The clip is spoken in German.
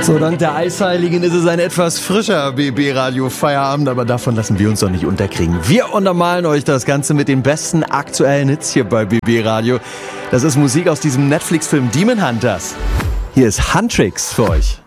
So, dank der Eisheiligen ist es ein etwas frischer BB-Radio-Feierabend, aber davon lassen wir uns doch nicht unterkriegen. Wir untermalen euch das Ganze mit den besten aktuellen Hits hier bei BB-Radio. Das ist Musik aus diesem Netflix-Film Demon Hunters. Hier ist Huntrix für euch.